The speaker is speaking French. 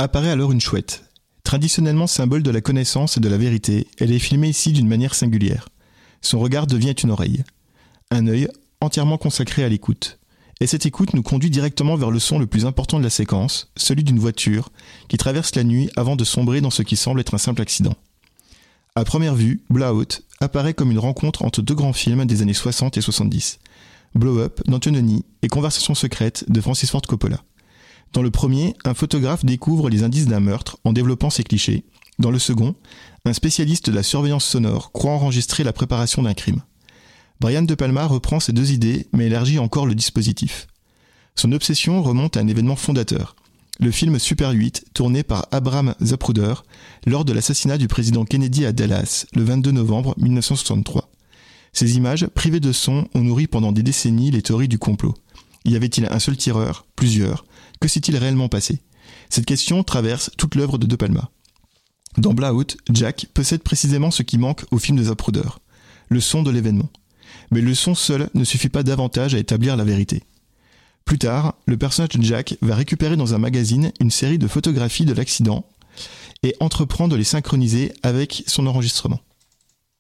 apparaît alors une chouette. Traditionnellement symbole de la connaissance et de la vérité, elle est filmée ici d'une manière singulière. Son regard devient une oreille. Un œil entièrement consacré à l'écoute. Et cette écoute nous conduit directement vers le son le plus important de la séquence, celui d'une voiture, qui traverse la nuit avant de sombrer dans ce qui semble être un simple accident. À première vue, Blowout apparaît comme une rencontre entre deux grands films des années 60 et 70. Blow Up d'Antonioni et Conversation secrète de Francis Ford Coppola. Dans le premier, un photographe découvre les indices d'un meurtre en développant ses clichés. Dans le second, un spécialiste de la surveillance sonore croit enregistrer la préparation d'un crime. Brian De Palma reprend ces deux idées, mais élargit encore le dispositif. Son obsession remonte à un événement fondateur, le film Super 8, tourné par Abraham Zapruder lors de l'assassinat du président Kennedy à Dallas, le 22 novembre 1963. Ces images, privées de son, ont nourri pendant des décennies les théories du complot. Y avait-il un seul tireur? Plusieurs? Que s'est-il réellement passé? Cette question traverse toute l'œuvre de De Palma. Dans Blowout, Jack possède précisément ce qui manque au film de Zapruder, le son de l'événement. Mais le son seul ne suffit pas davantage à établir la vérité. Plus tard, le personnage de Jack va récupérer dans un magazine une série de photographies de l'accident et entreprend de les synchroniser avec son enregistrement.